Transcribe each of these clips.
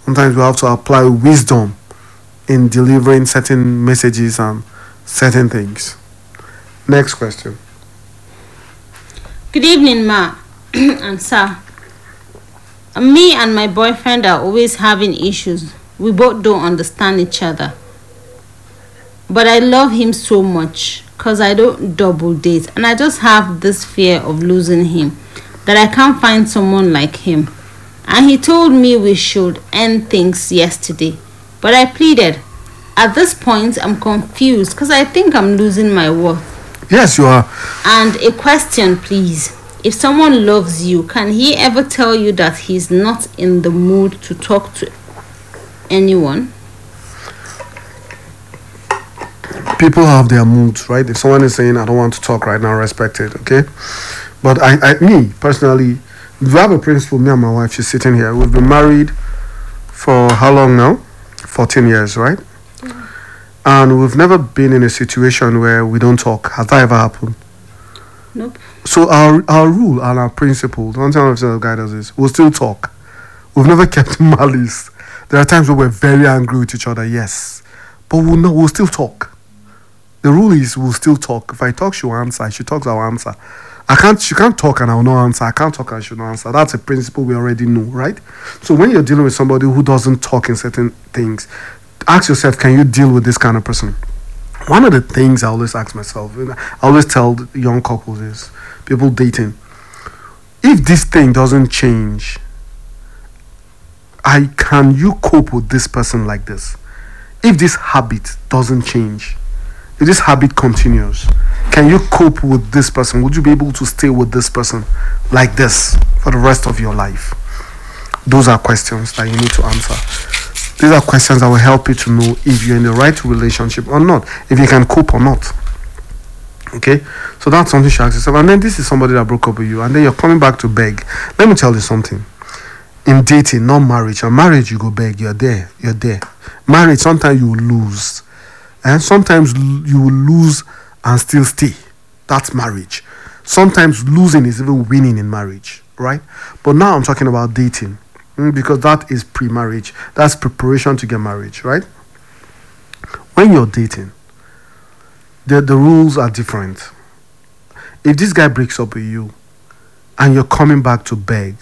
Sometimes we have to apply wisdom in delivering certain messages and certain things. Next question. Good evening, Ma and sir. Me and my boyfriend are always having issues. We both don't understand each other. But I love him so much because I don't double date and I just have this fear of losing him that I can't find someone like him. And he told me we should end things yesterday. But I pleaded. At this point, I'm confused because I think I'm losing my worth. Yes, you are. And a question, please. If someone loves you, can he ever tell you that he's not in the mood to talk to anyone? People have their moods, right? If someone is saying, I don't want to talk right now, respect it, okay? But me personally, we have a principle, me and my wife, she's sitting here. We've been married for how long now? 14 years, right? Yeah. And we've never been in a situation where we don't talk. Has that ever happened? Nope. So our rule and our principle, one thing the guy does is, we'll still talk. We've never kept malice. There are times where we're very angry with each other, yes. But we'll still talk. The rule is we'll still talk. If I talk, she'll answer. If she talks, I'll answer. She can't talk and I'll not answer. I can't talk and she'll not answer. That's a principle we already know, right? So when you're dealing with somebody who doesn't talk in certain things, ask yourself, can you deal with this kind of person? One of the things I always ask myself, I always tell young couples is, people dating, if this thing doesn't change, can you cope with this person like this? If this habit doesn't change, if this habit continues, can you cope with this person? Would you be able to stay with this person like this for the rest of your life? Those are questions that you need to answer. These are questions that will help you to know if you're in the right relationship or not, if you can cope or not. Okay? So that's something you ask yourself. And then this is somebody that broke up with you, and then you're coming back to beg. Let me tell you something. In dating, not marriage. In marriage, you go beg. You're there. Marriage, sometimes you will lose. And sometimes you will lose and still stay. That's marriage. Sometimes losing is even winning in marriage, right? But now I'm talking about dating, because that is pre-marriage. That's preparation to get married, right? When you're dating, the rules are different. If this guy breaks up with you and you're coming back to beg,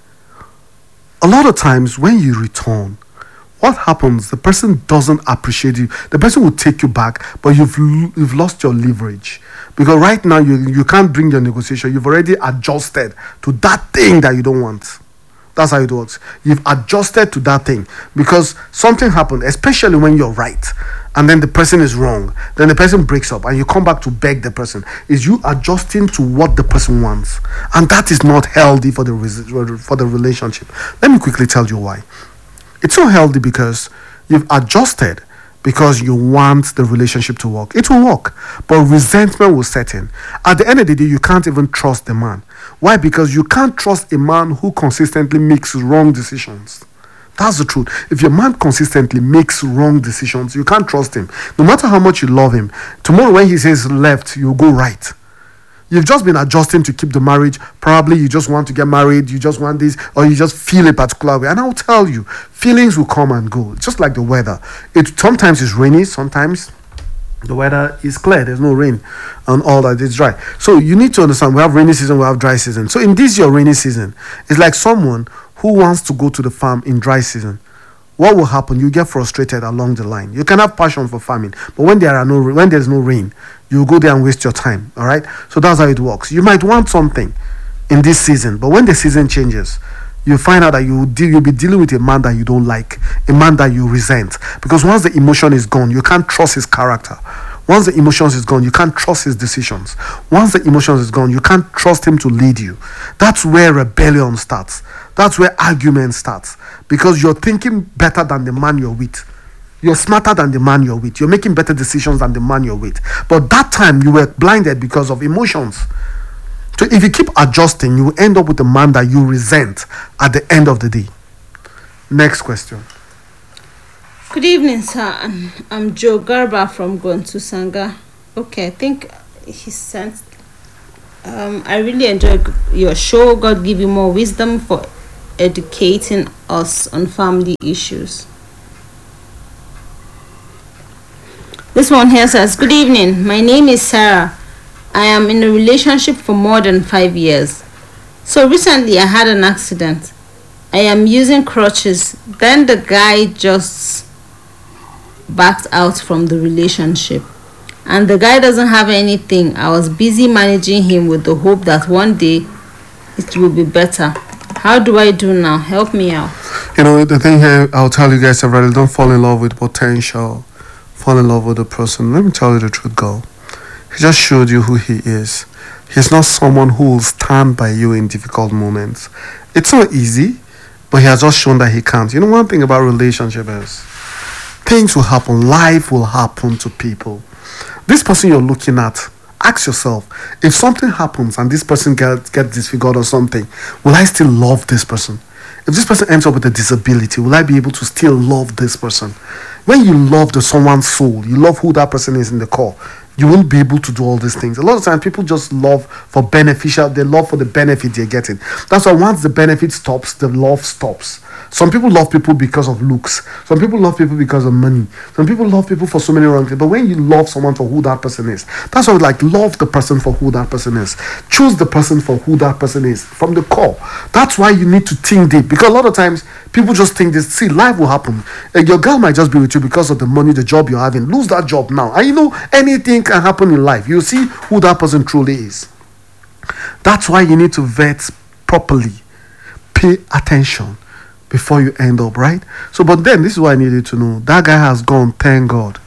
a lot of times when you return, what happens? The person doesn't appreciate you. The person will take you back, but you've lost your leverage. Because right now you can't bring your negotiation. You've already adjusted to that thing that you don't want. That's how it works. You've adjusted to that thing because something happened, especially when you're right and then the person is wrong. Then the person breaks up and you come back to beg the person. Is you adjusting to what the person wants. And that is not healthy for the relationship. Let me quickly tell you why. It's not healthy because you've adjusted because you want the relationship to work. It will work, but resentment will set in. At the end of the day, you can't even trust the man. Why? Because you can't trust a man who consistently makes wrong decisions. That's the truth. If your man consistently makes wrong decisions, you can't trust him. No matter how much you love him, tomorrow when he says left, you go right. You've just been adjusting to keep the marriage. Probably you just want to get married, you just want this, or you just feel a particular way. And I'll tell you, feelings will come and go. Just like the weather. It sometimes is rainy, sometimes the weather is clear, there's no rain and all that, it's dry. So you need to understand, we have rainy season, we have dry season. So in this your rainy season, it's like someone who wants to go to the farm in dry season. What will happen? You get frustrated along the line. You can have passion for farming, but when there's no rain, you go there and waste your time. All right. So that's how it works. You might want something in this season, but when the season changes, you find out that you'll be dealing with a man that you don't like, a man that you resent. Because once the emotion is gone, you can't trust his character. Once the emotions is gone, you can't trust his decisions. Once the emotions is gone, you can't trust him to lead you. That's where rebellion starts. That's where argument starts. Because you're thinking better than the man you're with. You're smarter than the man you're with. You're making better decisions than the man you're with. But that time you were blinded because of emotions. So if you keep adjusting, you will end up with a man that you resent at the end of the day. Next question. Good evening, sir. I'm Joe Garba from Gontu Sanga. Okay, I think he sent. I really enjoy your show. God give you more wisdom for educating us on family issues. This one here says, "Good evening. My name is Sarah. I am in a relationship for more than 5 years. So recently I had an accident. I am using crutches. Then the guy just backed out from the relationship. And the guy doesn't have anything. I was busy managing him with the hope that one day it will be better. How do I do now? Help me out." The thing here, I'll tell you guys severally, don't fall in love with potential. Fall in love with the person. Let me tell you the truth, girl. He just showed you who he is. He's not someone who will stand by you in difficult moments. It's not easy, but he has just shown that he can't. One thing about relationship is things will happen. Life will happen to people. This person you're looking at, ask yourself, if something happens and this person gets disfigured or something, will I still love this person? If this person ends up with a disability, will I be able to still love this person? When you love someone's soul, you love who that person is in the core, you won't be able to do all these things. A lot of times people just love they love for the benefit they're getting. That's why once the benefit stops, the love stops. Some people love people because of looks. Some people love people because of money. Some people love people for so many wrong things. But when you love someone for who that person is, that's why love the person for who that person is. Choose the person for who that person is from the core. That's why you need to think deep. Because a lot of times people just think this. See, life will happen. Your girl might just be with you because of the money, the job you're having. Lose that job now. And anything can happen in life. You see who that person truly is. That's why you need to vet properly. Pay attention before you end up, right? So, but then this is what I needed to know. That guy has gone, thank God.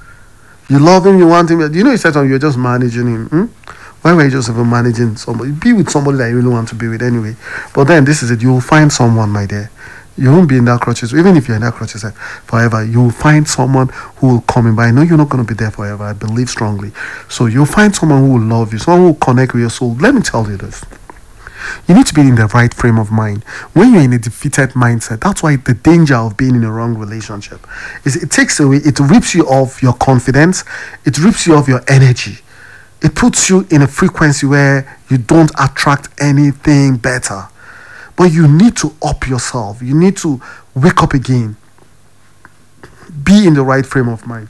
You love him, you want him. You said you're just managing him. Why were you just even managing somebody? Be with somebody that you really want to be with anyway. But then this is it. You will find someone, my dear. You won't be in that crutches. Even if you're in that crutches forever, you will find someone who will come in. But I know you're not going to be there forever. I believe strongly. So you'll find someone who will love you, someone who will connect with your soul. Let me tell you this. You need to be in the right frame of mind. When you're in a defeated mindset, that's why the danger of being in a wrong relationship is it takes away, it rips you off your confidence, it rips you off your energy. It puts you in a frequency where you don't attract anything better. But you need to up yourself. You need to wake up again. Be in the right frame of mind.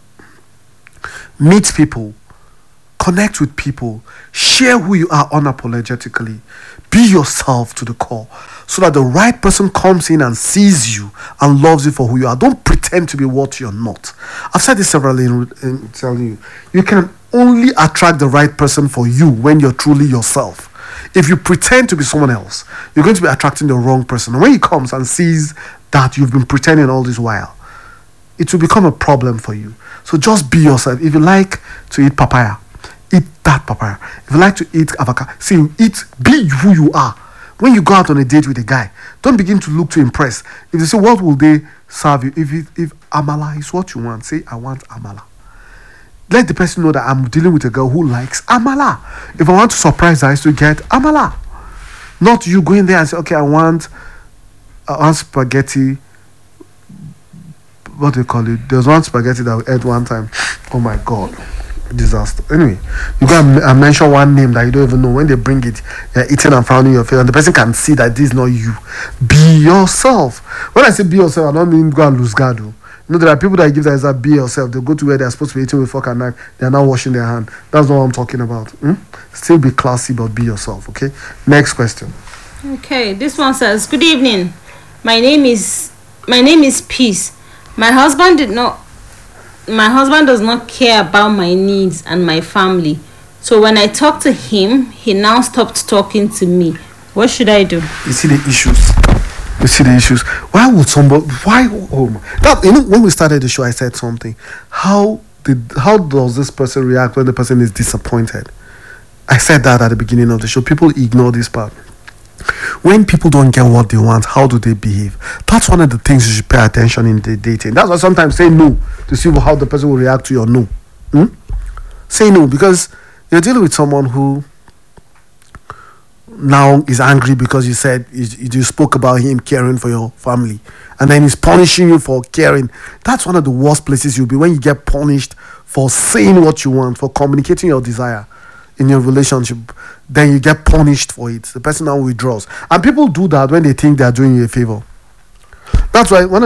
Meet people. Connect with people. Share who you are unapologetically. Be yourself to the core so that the right person comes in and sees you and loves you for who you are. Don't pretend to be what you're not. I've said this severally in telling you. You can only attract the right person for you when you're truly yourself. If you pretend to be someone else, you're going to be attracting the wrong person. And when he comes and sees that you've been pretending all this while, it will become a problem for you. So just be yourself. If you like to eat papaya, eat that papaya. If you like to eat avocado, be who you are. When you go out on a date with a guy, don't begin to look to impress. If they say, what will they serve you? If amala is what you want, say, I want amala. Let the person know that I'm dealing with a girl who likes amala. If I want to surprise her, I to get amala. Not you going there and say, okay, I want spaghetti. What do you call it? There's one spaghetti that we ate one time. Oh my God. Disaster. Anyway, you gotta mention one name that you don't even know. When they bring it, you're eating and frowning your face, and the person can see that this is not you. Be yourself. When I say be yourself, I don't mean go and lose guard. There are people that give that as a be yourself. They go to where they're supposed to be eating with fork and knife. They're not washing their hand. That's not what I'm talking about. Still be classy, but be yourself. Okay. Next question. Okay, this one says, "Good evening. My name is Peace. My husband does not care about my needs and my family. So when I talk to him, he now stopped talking to me. What should I do?" You see the issues. Why would somebody? When we started the show, I said something. How does this person react when the person is disappointed? I said that at the beginning of the show. People ignore this part. When people don't get what they want, how do they behave? That's one of the things you should pay attention in the dating. That's why sometimes say no to see how the person will react to your no. Say no, because you're dealing with someone who now is angry because you said you spoke about him caring for your family, and then he's punishing you for caring. That's one of the worst places you'll be, when you get punished for saying what you want, for communicating your desire in your relationship. Then you get punished for it. The person now withdraws, and people do that when they think they are doing you a favor. That's why when